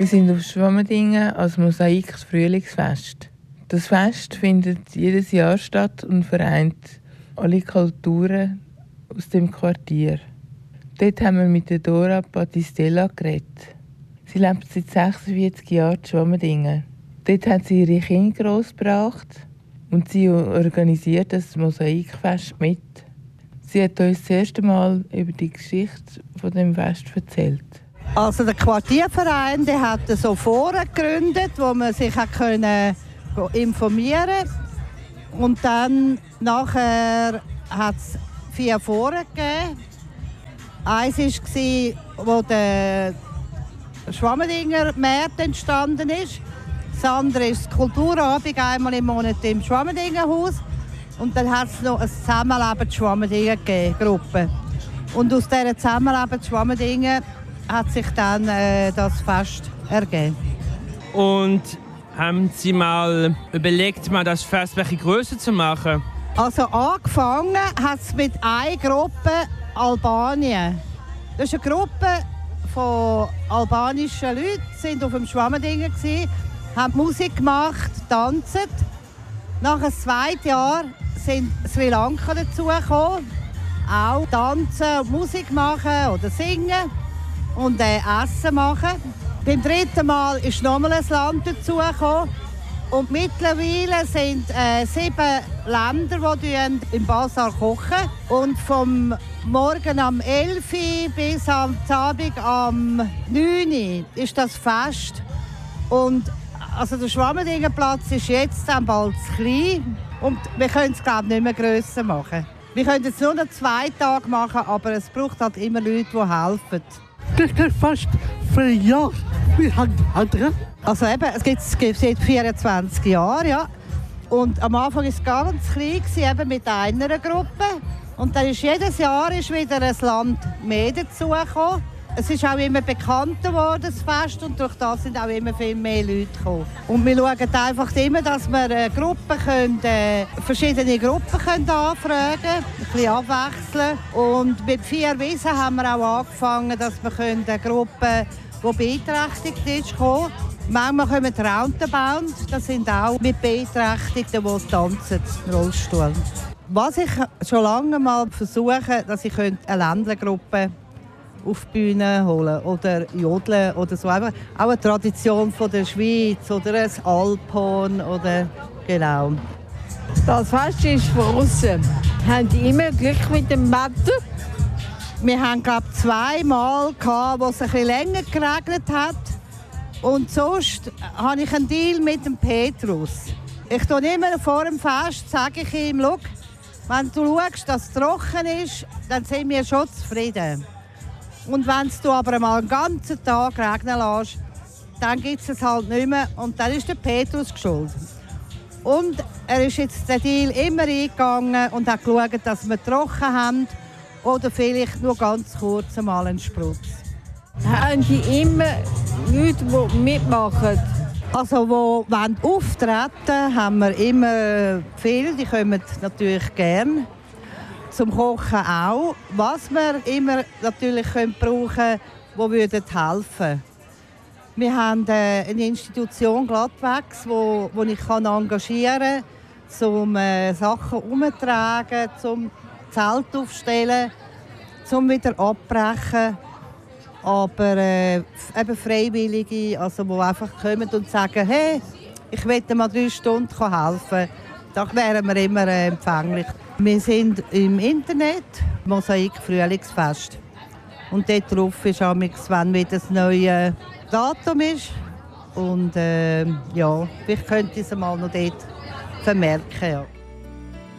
Wir sind auf Schwammendingen als Mosaik-Frühlingsfest. Das Fest findet jedes Jahr statt und vereint alle Kulturen aus dem Quartier. Dort haben wir mit der Dora Battistella geredet. Sie lebt seit 46 Jahren in Schwammendingen. Dort hat sie ihre Kinder grossgebracht und sie organisiert das Mosaikfest mit. Sie hat uns das erste Mal über die Geschichte von dem Fest erzählt. Also der Quartierverein, der hat so Foren gegründet, wo man sich informieren konnte. Und dann nachher hat es 4 Foren gegeben. Eins war, wo der Schwammendinger März entstanden ist. Das andere ist das Kulturabend einmal im Monat im Schwammendingerhaus. Und dann hat es noch ein Zusammenleben Schwammendinger gegeben, Gruppe. Und aus dieser Zusammenleben Schwammendingen hat sich dann das Fest ergeben. Und haben Sie mal überlegt, mal das Fest welche grösser zu machen? Also angefangen hat es mit einer Gruppe Albanien. Das ist eine Gruppe von albanischen Leuten, die sind auf dem Schwammendingen, haben Musik gemacht, tanzt. Nach dem 2. Jahr sind Sri Lanka dazugekommen. Auch tanzen, Musik machen oder singen und Essen machen. Beim 3. Mal ist nochmal ein Land dazugekommen. Und mittlerweile sind 7 Länder, die im Basar kochen. Und vom Morgen am 11 Uhr bis am Abend am 9 Uhr ist das Fest. Und also der Schwammendingerplatz ist jetzt bald zu klein. Und wir können es, glaube ich, nicht mehr grösser machen. Wir können jetzt nur noch 2 Tage machen, aber es braucht halt immer Leute, die helfen. Das geht fast 4 Jahre. Wie lange hat er? Also eben, es gibt seit 24 Jahren, ja. Und am Anfang war es ganz klein, eben mit einer Gruppe. Und dann ist jedes Jahr wieder ein Land mehr dazugekommen. Es ist auch immer bekannter geworden, das Fest, und durch das sind auch immer viel mehr Leute gekommen. Und wir schauen einfach immer, dass wir verschiedene Gruppen anfragen können, ein bisschen abwechseln. Und mit 4 Wiesen haben wir auch angefangen, dass wir eine Gruppe, die beeinträchtigt ist, kommen. Manchmal kommen Roundabout, das sind auch mit Beeinträchtigten, die tanzen, Rollstuhl. Was ich schon lange mal versuche, dass ich eine Ländlergruppe auf die Bühne holen oder jodeln oder so. Einfach auch eine Tradition von der Schweiz oder ein Alphorn oder genau. Das Fest ist von außen. Haben die immer Glück mit dem Wetter? Wir haben, glaube ich, 2 Mal gehabt, wo es ein bisschen länger geregnet hat. Und sonst habe ich einen Deal mit dem Petrus. Ich sage immer vor dem Fest, sage ich ihm, schau, wenn du schaust, dass es trocken ist, dann sind wir schon zufrieden. Und wenn du aber mal einen ganzen Tag regnen lässt, dann gibt es halt nicht mehr. Und dann ist der Petrus schuld. Und er ist jetzt den Deal immer eingegangen und hat geschaut, dass wir trocken haben oder vielleicht nur ganz kurz einmal einen Sprutz. Haben die immer Leute, die mitmachen? Also, die auftreten, haben wir immer viele. Die kommen natürlich gerne. Zum Kochen auch. Was wir immer natürlich brauchen können, die helfen würden. Wir haben eine Institution Glattwachs, wo ich engagieren kann, um Sachen umzutragen, zum Zelt aufstellen, zum wieder abbrechen. Aber eben Freiwillige, also die einfach kommen und sagen, hey, ich möchte mal 3 Stunden helfen. Da wären wir immer empfänglich. Wir sind im Internet, Mosaik Frühlingsfest. Und dort drauf ist amigs, wenn wieder das neue Datum ist. Und ja, vielleicht könnte ich es mal noch dort vermerken. Ja.